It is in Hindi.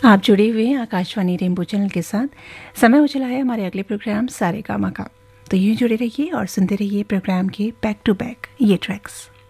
आप जुड़े हुए हैं आकाशवाणी रेनबो चैनल के साथ। समय हो चला है हमारे अगले प्रोग्राम सारेगामा का। तो यूं जुड़े रहिए और सुनते रहिए प्रोग्राम के बैक टू बैक ये ट्रैक्स।